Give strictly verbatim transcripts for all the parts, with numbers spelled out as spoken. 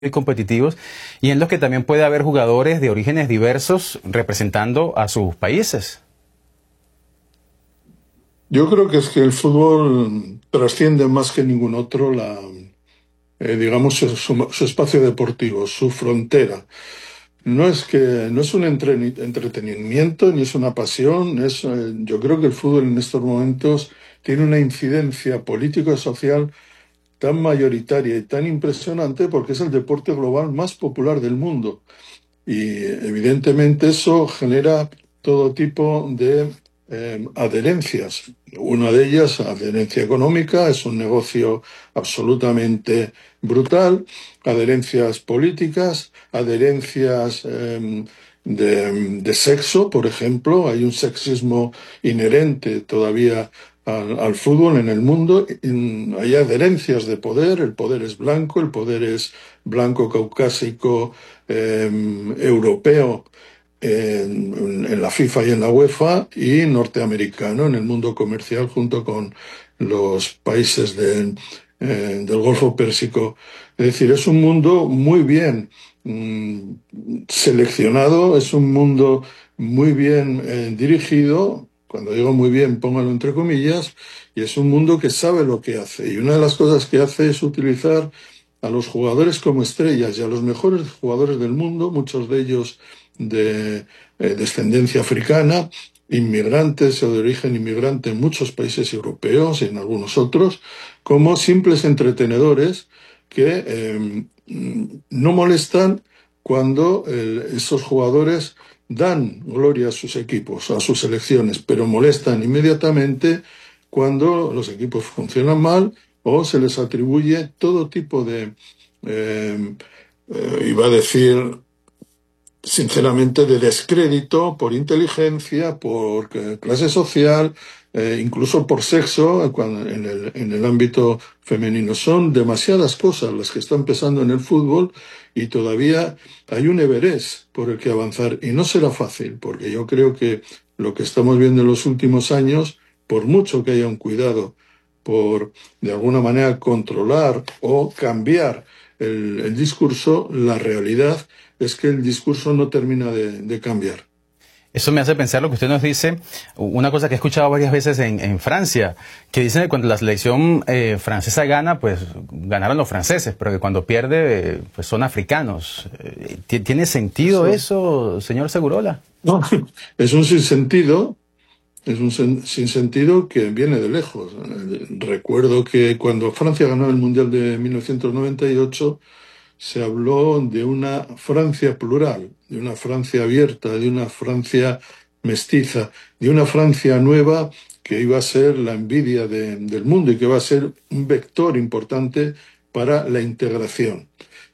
competitivos y en los que también puede haber jugadores de orígenes diversos representando a sus países. Yo creo que es que el fútbol trasciende más que ningún otro la, eh, digamos, su, su- su espacio deportivo, su frontera. No es que no es un entreni- entretenimiento ni es una pasión. Es, eh, yo creo que el fútbol en estos momentos tiene una incidencia política y social tan mayoritaria y tan impresionante porque es el deporte global más popular del mundo. Y evidentemente eso genera todo tipo de eh, adherencias. Una de ellas, adherencia económica, es un negocio absolutamente brutal, adherencias políticas, adherencias eh, de, de sexo, por ejemplo. Hay un sexismo inherente todavía al, al fútbol en el mundo. Hay adherencias de poder, el poder es blanco, el poder es blanco caucásico eh, europeo en, en la FIFA y en la UEFA y norteamericano en el mundo comercial junto con los países de, eh, del Golfo Pérsico. Es decir, es un mundo muy bien mm, seleccionado, es un mundo muy bien eh, dirigido. Cuando digo muy bien, póngalo entre comillas, y es un mundo que sabe lo que hace. Y una de las cosas que hace es utilizar a los jugadores como estrellas y a los mejores jugadores del mundo, muchos de ellos de eh, descendencia africana, inmigrantes o de origen inmigrante en muchos países europeos y en algunos otros, como simples entretenedores que eh, no molestan cuando eh, esos jugadores dan gloria a sus equipos, a sus selecciones, pero molestan inmediatamente cuando los equipos funcionan mal o se les atribuye todo tipo de, eh, eh, iba a decir, sinceramente, de descrédito por inteligencia, por eh, clase social, eh, incluso por sexo, eh, cuando en el, en el ámbito femenino. Son demasiadas cosas las que están pasando en el fútbol y todavía hay un Everest por el que avanzar y no será fácil, porque yo creo que lo que estamos viendo en los últimos años, por mucho que haya un cuidado por, de alguna manera, controlar o cambiar el, el discurso, la realidad es que el discurso no termina de, de cambiar. Eso me hace pensar lo que usted nos dice, una cosa que he escuchado varias veces en, en Francia, que dicen que cuando la selección eh, francesa gana, pues ganaron los franceses, pero que cuando pierde, eh, pues son africanos. Eh, ¿Tiene sentido eso, eso señor Segurola? No, es un sinsentido, es un sen- sinsentido que viene de lejos. Eh, Recuerdo que cuando Francia ganó el Mundial de mil novecientos noventa y ocho, se habló de una Francia plural, de una Francia abierta, de una Francia mestiza, de una Francia nueva que iba a ser la envidia de- del mundo y que va a ser un vector importante para la integración.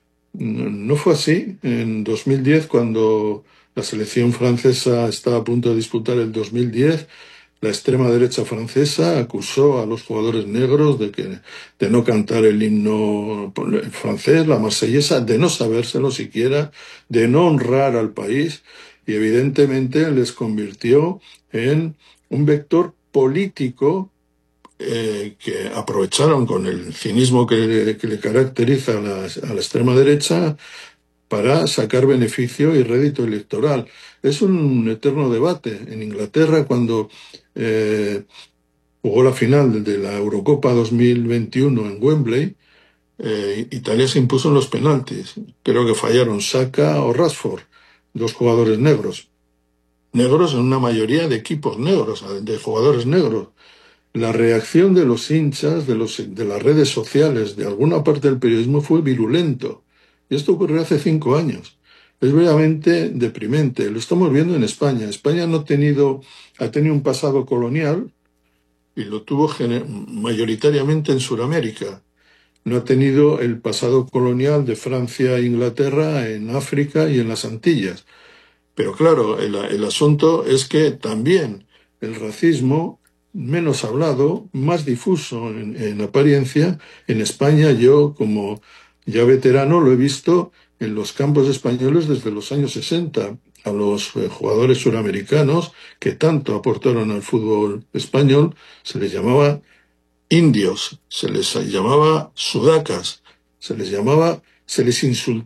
No no fue así. En dos mil diez, cuando la selección francesa estaba a punto de disputar el dos mil diez, la extrema derecha francesa acusó a los jugadores negros de que de no cantar el himno francés, la marsellesa, de no sabérselo siquiera, de no honrar al país y evidentemente les convirtió en un vector político eh, que aprovecharon con el cinismo que, que le caracteriza a la, a la extrema derecha para sacar beneficio y rédito electoral. Es un eterno debate. En Inglaterra, cuando eh, jugó la final de la Eurocopa dos mil veintiuno en Wembley, eh, Italia se impuso en los penaltis. Creo que fallaron Saka o Rashford, dos jugadores negros. Negros en una mayoría de equipos negros, de jugadores negros. La reacción de los hinchas, de, los, de las redes sociales, de alguna parte del periodismo fue virulento. Y esto ocurrió hace cinco años. Es verdaderamente deprimente. Lo estamos viendo en España. España no ha tenido, ha tenido un pasado colonial y lo tuvo mayoritariamente en Sudamérica. No ha tenido el pasado colonial de Francia e Inglaterra en África y en las Antillas. Pero claro, el, el asunto es que también el racismo, menos hablado, más difuso en, en apariencia, en España yo como ya veterano lo he visto en los campos españoles desde los años sesenta. A los eh, jugadores suramericanos que tanto aportaron al fútbol español se les llamaba indios, se les llamaba sudacas, se les llamaba se les insultó